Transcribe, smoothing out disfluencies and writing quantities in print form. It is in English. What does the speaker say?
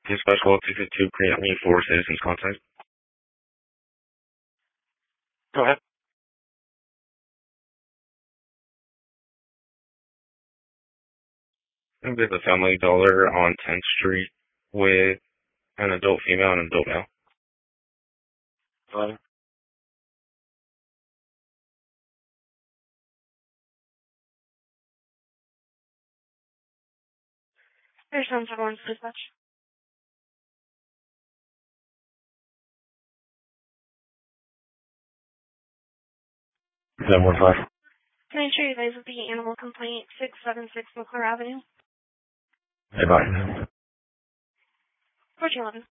Dispatch call 252, create me for citizens contact. Go ahead. There's a Family Dollar on 10th Street with an adult female and an adult male. Hello? There's some someone dispatch. Seven one five. Can I ensure you guys with the animal complaint 676 McClure Avenue? Hey, bye. 1411.